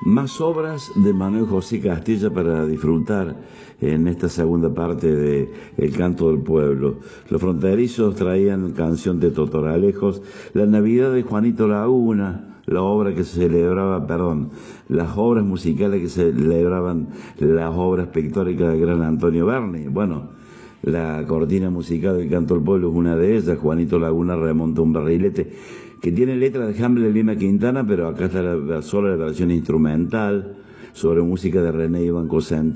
Más obras de Manuel José Castilla para disfrutar en esta segunda parte de El Canto del Pueblo. Los Fronterizos traían Canción de Totoralejos, La Navidad de Juanito Laguna, la obra que se celebraba, las obras musicales que celebraban las obras pictóricas del gran Antonio Berni. Bueno, la cortina musical del Canto del Pueblo es una de ellas. Juanito Laguna remonta un barrilete que tiene letra de Hamble Lima Quintana, pero acá está solo la versión instrumental sobre música de René Iván Cosentino.